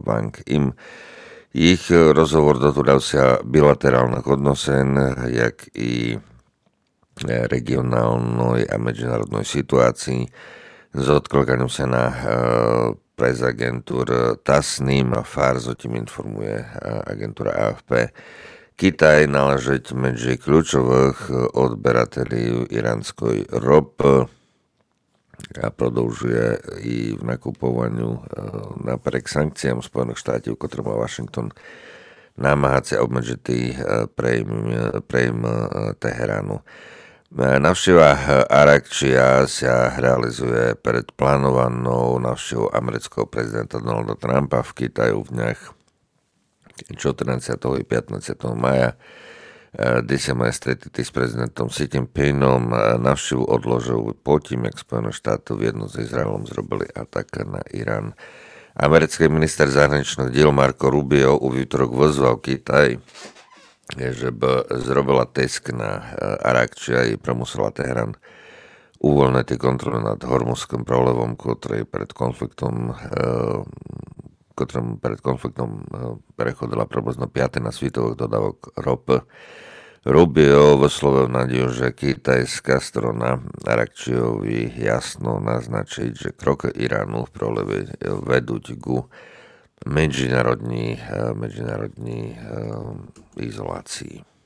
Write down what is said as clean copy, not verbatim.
Bank. Jich rozhovor dotudavся bilaterálnych odnosen, jak i regionálnej a medzinárodnej situácii s odklikaním sa na press agentúr Tasnim a Fars, o tým informuje agentúra AFP. Kitaj naležeť medzi kľúčových odberateľov iránskej ropy a prodlžuje i v nakupovaniu napriek sankciám Spojených štátov, ktoré má Washington namáhať sa obmedžiť prejm Teheránu. Navštíva Arakčia sa realizuje pred plánovanou navštívou amerického prezidenta Donalda Trumpa v Kitaju v dňach 14. i 15. maja, kde sa majú stretnúť s prezidentom Xi Jinpingom. Navštívu odložil potom, jak Spojené štáty v jednu s Izraelom zrobili atak na Irán. Americký minister zahraničných diel Marco Rubio u výtorok vyzval Kitaj, že by zrobila tisk na Arakčia i premusela Teherán uvoľniť kontrolu nad Hormuzským průlivom, ktorým pred konfliktom prechodila približno 5 na svetových dodávok ropy. Rubio vyslovil nádej, že kitajská strana Arakčiovi jasno naznačiť, že kroky Iránu v průlivi vedú ku medzinárodní izolácii.